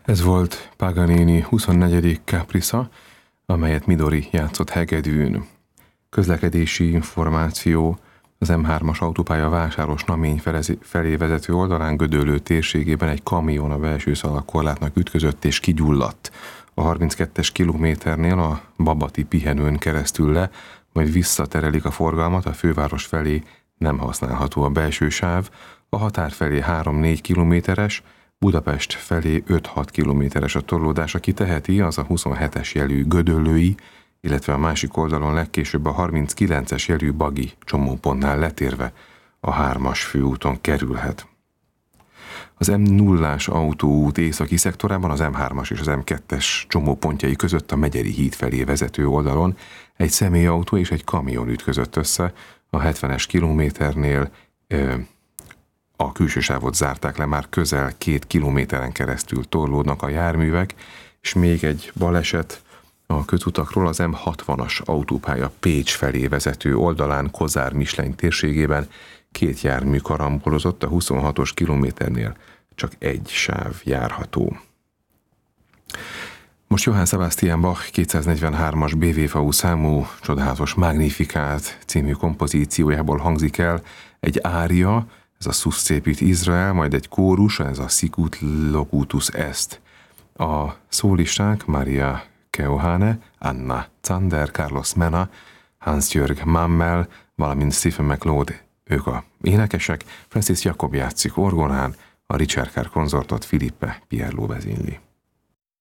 Ez volt Paganini 24. Capricsa, amelyet Midori játszott hegedűn. Közlekedési információ: az M3-as autópálya Vásáros Namény felé vezető oldalán Gödöllő térségében egy kamion a belső szalagkorlátnak ütközött és kigyulladt. A 32-es kilométernél a Babati pihenőn keresztül le, majd visszaterelik a forgalmat, a főváros felé nem használható a belső sáv, a határ felé 3-4 kilométeres, Budapest felé 5-6 kilométeres a torlódás. Aki teheti, az a 27-es jelű gödöllői, illetve a másik oldalon legkésőbb a 39-es jelű Bagi csomópontnál letérve a 3-as főúton kerülhet. Az M0-ás autóút északi szektorában az M3-as és az M2-es csomópontjai között a Megyeri híd felé vezető oldalon egy személyautó és egy kamion ütközött össze. A 70-es kilométernél a külső sávot zárták le, már közel 2 kilométeren keresztül torlódnak a járművek, és még egy baleset a közutakról: az M60-as autópálya Pécs felé vezető oldalán Kozár-Misleny térségében 2 jármű karambolozott, a 26-os kilométernél csak egy sáv járható. Most Johann Sebastian Bach 243-as BWV számú csodálatos Magnificat című kompozíciójából hangzik el egy ária, ez a Suscepit Izrael, majd egy kórus, ez a Sicut Locutus Est. A szólisták Maria Keohane, Anna Zander, Carlos Mena, Hans-Jörg Mammel, valamint Stephen McLeod, ők a énekesek, Francis Jacob játszik orgonán, a Richard Carr konzortot Philippe Pierlot vezényli.